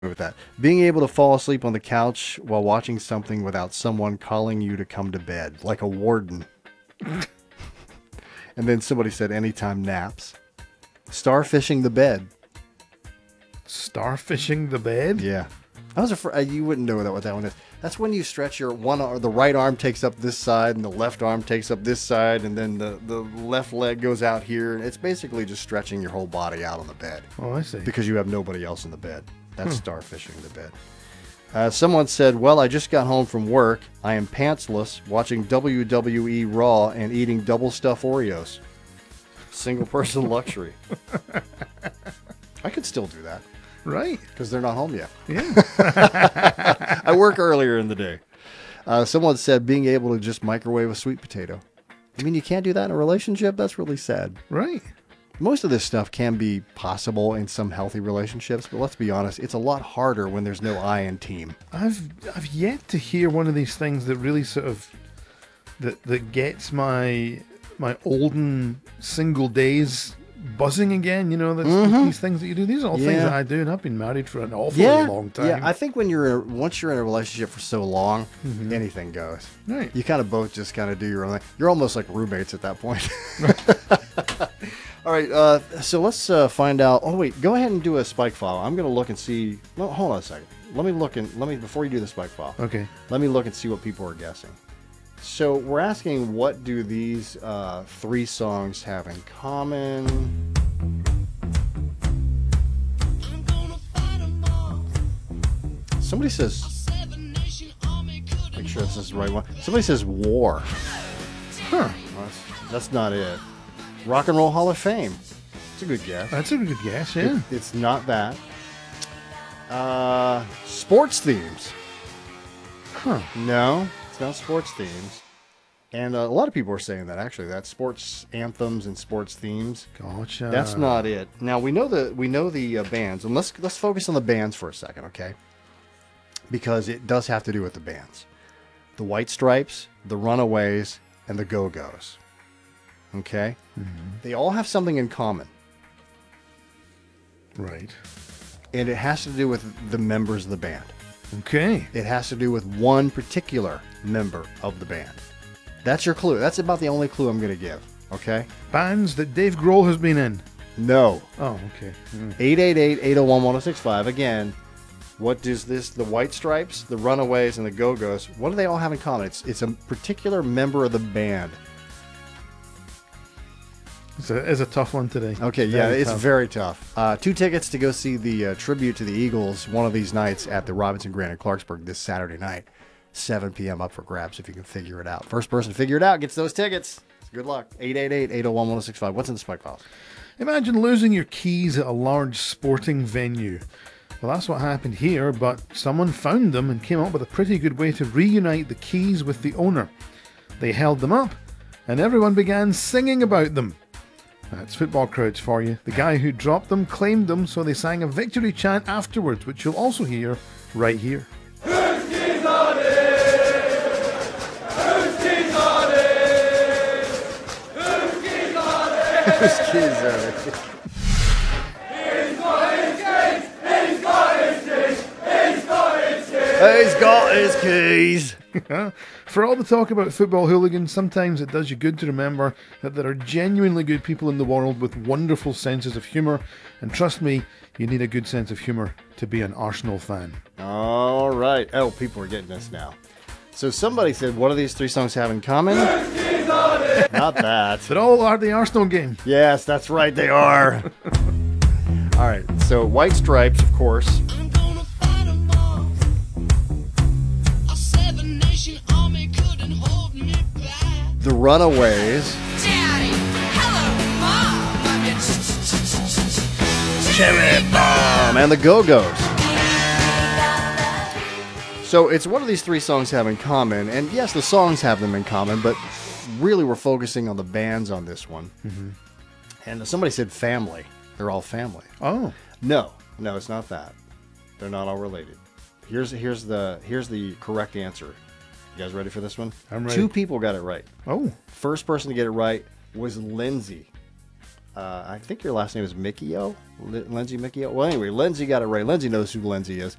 with that. Being able to fall asleep on the couch while watching something without someone calling you to come to bed, like a warden. And then somebody said anytime naps. Starfishing the bed. Starfishing the bed? Yeah. I was afraid you wouldn't know what that one is. That's when you stretch your one arm, the right arm takes up this side and the left arm takes up this side, and then the left leg goes out here. It's basically just stretching your whole body out on the bed. Oh, I see. Because you have nobody else in the bed. That's starfishing the bed. Someone said, well, I just got home from work. I am pantsless, watching WWE Raw and eating double stuffed Oreos. Single person luxury. I could still do that. Right. Because they're not home yet. Yeah. I work earlier in the day. Someone said being able to just microwave a sweet potato. I mean, you can't do that in a relationship? That's really sad. Right. Most of this stuff can be possible in some healthy relationships, but let's be honest, it's a lot harder when there's no I in team. I've yet to hear one of these things that really sort of that gets my olden single days buzzing again. You know, these things that you do. These are all things that I do, and I've been married for an awfully long time. Yeah, I think once you're in a relationship for so long, anything goes. Right. You kind of both just kind of do your own thing. You're almost like roommates at that point. All right, so let's find out. Oh wait, go ahead and do a spike file. I'm gonna look and see. Well, hold on a second. Let me before you do the spike file. Okay. Let me look and see what people are guessing. So we're asking, what do these three songs have in common? Somebody says, make sure this is the right one. Somebody says war. Huh. Well, that's not it. Rock and Roll Hall of Fame. It's a good guess. That's a good guess, yeah. It's not that. Sports themes. Huh. No, it's not sports themes. And a lot of people are saying that, actually. That's sports anthems and sports themes. Gotcha. That's not it. Now, we know the bands. And let's focus on the bands for a second, okay? Because it does have to do with the bands. The White Stripes, the Runaways, and the Go-Go's. Okay? Mm-hmm. They all have something in common. Right. And it has to do with the members of the band. Okay. It has to do with one particular member of the band. That's your clue. That's about the only clue I'm going to give. Okay? Bands that Dave Grohl has been in. No. Oh, okay. 888-801-1065. Again, what does the White Stripes, the Runaways, and the Go-Go's, what do they all have in common? It's a particular member of the band. It's a tough one today. Okay, yeah, it's very tough. 2 tickets to go see the tribute to the Eagles one of these nights at the Robinson Grand in Clarksburg this Saturday night. 7 p.m. up for grabs if you can figure it out. First person to figure it out gets those tickets. Good luck. 888-801-1065. What's in the spike files? Imagine losing your keys at a large sporting venue. Well, that's what happened here, but someone found them and came up with a pretty good way to reunite the keys with the owner. They held them up, and everyone began singing about them. That's football crowds for you. The guy who dropped them claimed them, so they sang a victory chant afterwards, which you'll also hear right here. Whose keys are they? Whose keys are they? Whose keys are they? Whose keys are they? He's got his keys! He's got his keys! He's got his keys! He's got his keys. For all the talk about football hooligans, sometimes it does you good to remember that there are genuinely good people in the world with wonderful senses of humour, and trust me, you need a good sense of humour to be an Arsenal fan. All right. Oh, people are getting this now. So somebody said, what do these three songs have in common? Not that. But all are the Arsenal game. Yes, that's right, they are. All right, so White Stripes, of course. I'm gonna fight 'em all. A seven-nation army couldn't hold me back. The Runaways. Daddy, hello, Mom. Cherry Bomb. And the Go-Go's. So it's what do these three songs have in common? And yes, the songs have them in common, but really we're focusing on the bands on this one. Mm-hmm. And somebody said family. They're all family. Oh. No, it's not that. They're not all related. Here's the correct answer. You guys ready for this one? I'm ready. 2 people got it right. Oh. First person to get it right was Lindsay. I think your last name is Mickio, Lindsay Mickio. Well, anyway, Lindsay got it right. Lindsay knows who Lindsay is.